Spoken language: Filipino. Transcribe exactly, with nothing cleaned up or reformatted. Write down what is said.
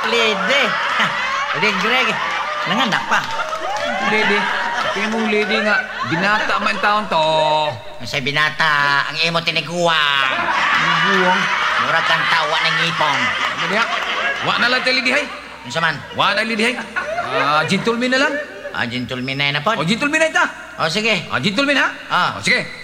Lady. Lady Greg. Nanganak pa. Lady. Tingnan mong lady nga. Binata man taon to. Sa binata, ang imo tiniguang. Buwang. Mura kang tawa ng ipon. Ano niya? Wa na lang tayo lady hay. Ano saman? Wa na lady hay. Ah, gentleman na lang. Ah, gentleman na yun na po. O, gentleman na ita. O, sige. Ah, gentleman ha? Ah. O, sige.